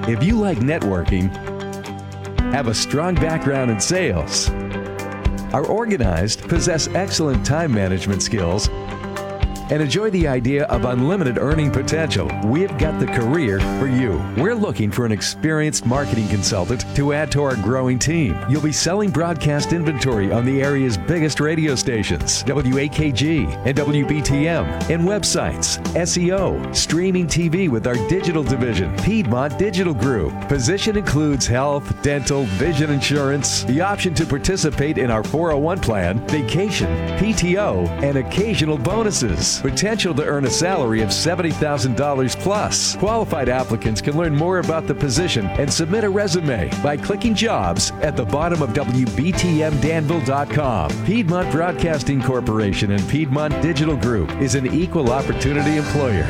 If you like networking, have a strong background in sales, are organized, possess excellent time management skills, and enjoy the idea of unlimited earning potential, we've got the career for you. We're looking for an experienced marketing consultant to add to our growing team. You'll be selling broadcast inventory on the area's biggest radio stations, WAKG and WBTM, and websites, SEO, streaming TV with our digital division, Piedmont Digital Group. Position includes health, dental, vision insurance, the option to participate in our 401 plan, vacation, PTO, and occasional bonuses. Potential to earn a salary of $70,000 plus. Qualified applicants can learn more about the position and submit a resume by clicking jobs at the bottom of WBTMDanville.com. Piedmont Broadcasting Corporation and Piedmont Digital Group is an equal opportunity employer.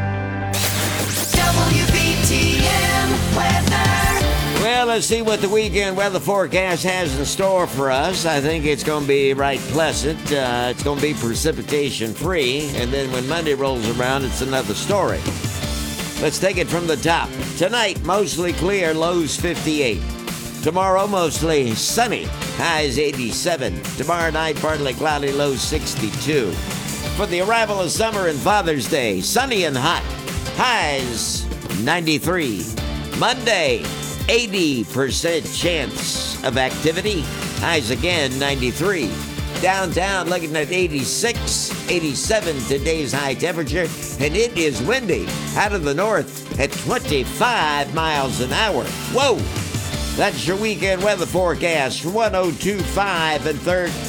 WBTM weather. Well, let's see what the weekend weather forecast has in store for us. I think it's going to be right pleasant. It's going to be precipitation free. And then when Monday rolls around, it's another story. Let's take it from the top. Tonight, mostly clear, lows 58. Tomorrow, mostly sunny, highs 87. Tomorrow night, partly cloudy, lows 62. For the arrival of summer and Father's Day, sunny and hot, highs 93. Monday, 80% chance of activity. Highs again, 93. Downtown looking at 86, 87 today's high temperature. And it is windy out of the north at 25 miles an hour. Whoa! That's your weekend weather forecast from 102.5 and 3rd.